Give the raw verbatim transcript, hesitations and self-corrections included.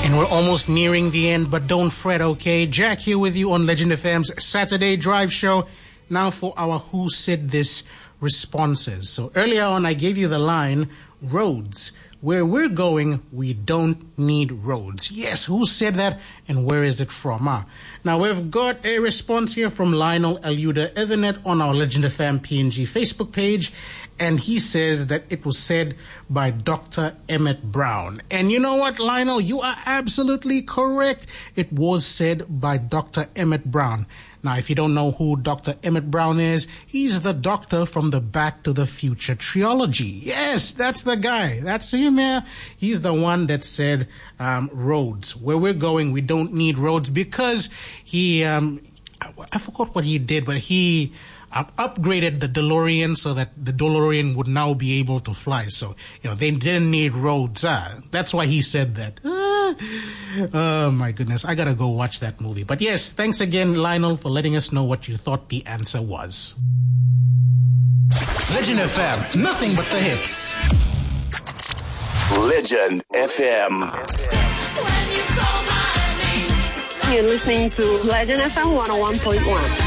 And we're almost nearing the end, but don't fret, okay? Jack here with you on Legend F M's Saturday Drive Show. Now for our Who Said This responses. So earlier on, I gave you the line, roads. Where we're going, we don't need roads. Yes, who said that and where is it from? Ah. Now, we've got a response here from Lionel Eluda Evernet on our Legend F M P N G Facebook page. And he says that it was said by Doctor Emmett Brown. And you know what, Lionel? You are absolutely correct. It was said by Doctor Emmett Brown. Now, if you don't know who Doctor Emmett Brown is, he's the doctor from the Back to the Future trilogy. Yes, that's the guy. That's him, yeah. He's the one that said um, roads. Where we're going, we don't need roads because he, um, I, I forgot what he did, but he uh, upgraded the DeLorean so that the DeLorean would now be able to fly. So, you know, they didn't need roads. Uh, that's why he said that. Uh, Oh, my goodness. I got to go watch that movie. But yes, thanks again, Lionel, for letting us know what you thought the answer was. Legend F M, nothing but the hits. Legend F M. You're listening to Legend F M one oh one point one.